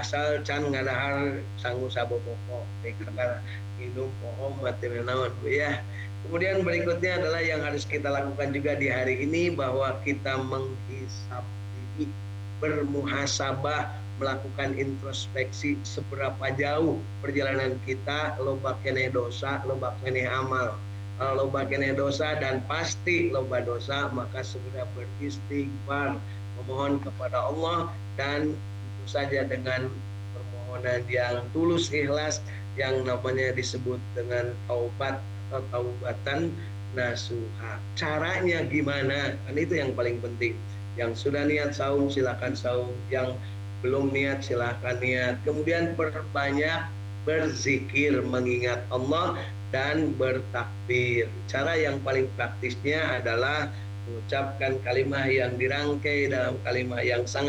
asal can ngadahar sanggu saboboko karena minum pohon mati menawan Bu ya. Kemudian berikutnya adalah yang harus kita lakukan juga di hari ini bahwa kita menghisap diri, bermuhasabah, melakukan introspeksi seberapa jauh perjalanan kita, loba keneh dosa, loba keneh amal. Kalau loba keneh dosa dan pasti loba dosa, maka segera beristighfar, memohon kepada Allah, dan tentu saja dengan permohonan yang tulus ikhlas yang namanya disebut dengan taubat atau taubatan nasuha. Caranya gimana? Kan itu yang paling penting. Yang sudah niat saum silakan saum, yang belum niat silakan niat. Kemudian perbanyak berzikir mengingat Allah dan bertakbir. Cara yang paling praktisnya adalah mengucapkan kalimat yang dirangkai dalam kalimat yang sangat